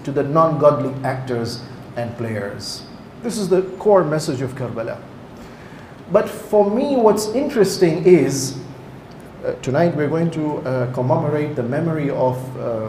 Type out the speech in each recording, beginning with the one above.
to the non-godly actors and players. This is the core message of Karbala. But for me, what's interesting is, tonight we're going to commemorate the memory of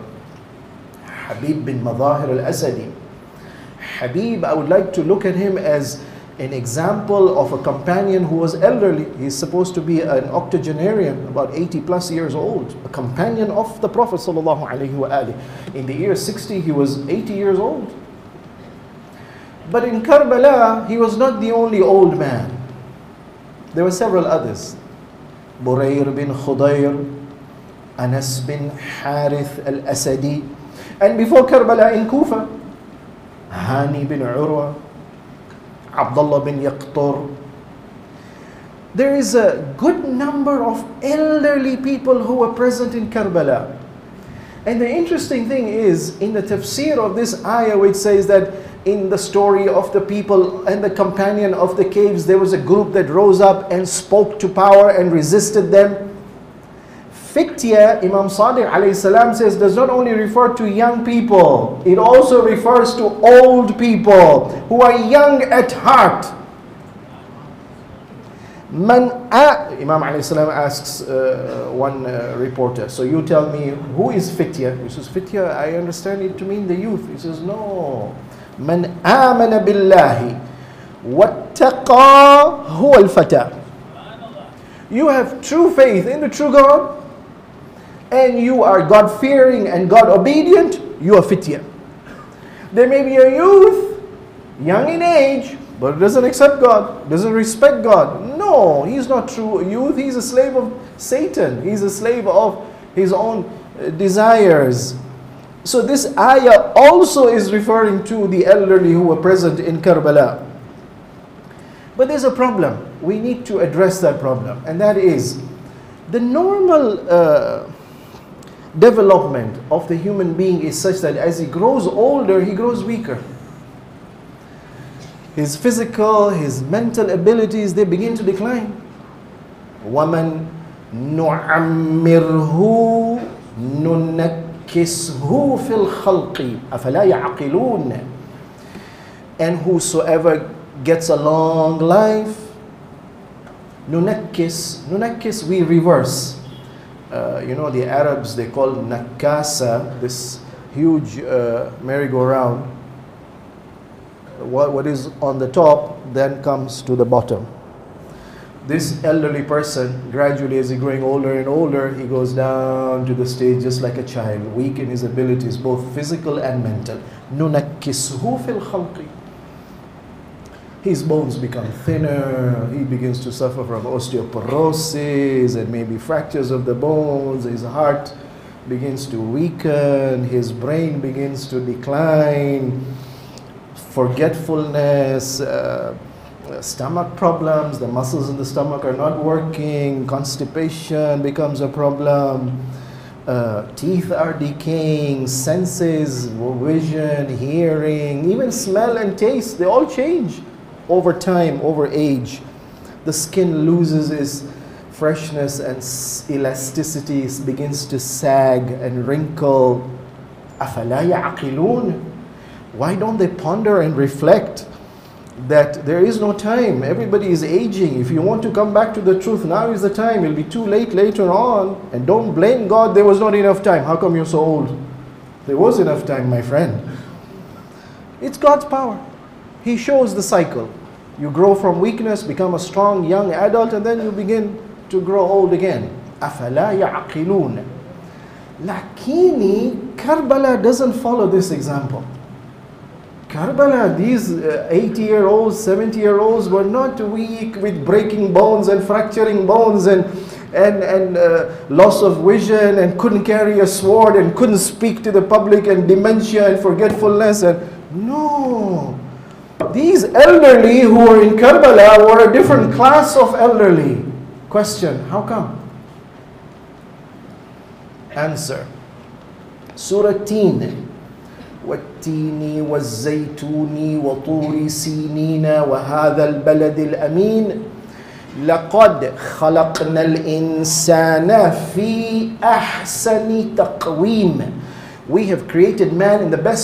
Habib bin Madahir al-Asadi. Habib, I would like to look at him as an example of a companion who was elderly. He's supposed to be an octogenarian, about 80 plus years old, a companion of the Prophet sallallahu alaihi wasallam. In the year 60, he was 80 years old. But in Karbala, he was not the only old man. There were several others. Burayr bin Khudayr, Anas bin Harith al-Asadi. And before Karbala in Kufa, Hani bin Urwa, Abdullah bin Yaqtur. There is a good number of elderly people who were present in Karbala. And the interesting thing is, in the tafsir of this ayah, which says that in the story of the people and the companion of the caves, there was a group that rose up and spoke to power and resisted them. Fitya, Imam Sadiq alayhi salam says, does not only refer to young people, it also refers to old people who are young at heart. Imam alayhi salam asks one reporter, so you tell me, who is Fitya? He says, Fitya, I understand it to mean the youth. He says, no. Man amana billahi wattaqa huwa al-fata. You have true faith in the true God, and you are God-fearing and God-obedient, you are fitya. There may be a youth, young in age, but doesn't accept God, doesn't respect God. No, he's not true youth, he's a slave of Satan. He's a slave of his own desires. So this ayah also is referring to the elderly who were present in Karbala. But there's a problem. We need to address that problem, and that is the normal development of the human being is such that as he grows older, he grows weaker. His physical, his mental abilities, they begin to decline. وَمَنْ نُعَمِّرْهُ نُنَكِّسْهُ فِي الْخَلْقِ أَفَلَا يَعْقِلُونَ. And whosoever gets a long life, nunakkis, we reverse. You know, the Arabs, they call nakasa, this huge merry-go-round. What is on the top then comes to the bottom. This elderly person, gradually as he's growing older and older, he goes down to the stage just like a child, weak in his abilities, both physical and mental. Nunakkisuhu fil khalqi. His bones become thinner, he begins to suffer from osteoporosis and maybe fractures of the bones, his heart begins to weaken, his brain begins to decline, forgetfulness, stomach problems, the muscles in the stomach are not working, constipation becomes a problem, teeth are decaying, senses, vision, hearing, even smell and taste, they all change over time, over age. The skin loses its freshness and elasticity, begins to sag and wrinkle. أَفَلَا يَعْقِلُونَ. Why don't they ponder and reflect that there is no time? Everybody is aging. If you want to come back to the truth, now is the time. It'll be too late later on. And don't blame God, there was not enough time. How come you're so old? There was enough time, my friend. It's God's power. He shows the cycle. You grow from weakness, become a strong young adult, and then you begin to grow old again. أَفَلَا يَعْقِلُونَ. Lakini, Karbala doesn't follow this example. Karbala, these 80-year-olds, 70-year-olds were not weak with breaking bones and fracturing bones and loss of vision and couldn't carry a sword and couldn't speak to the public and dementia and forgetfulness. No. These elderly who were in Karbala were a different class of elderly. Question, how come? Answer. Surah Teen. والتين والزيتون وطور سينين وهذا البلد الأمين لقد خلقنا الإنسان في أحسن تقويم. We have created man in the best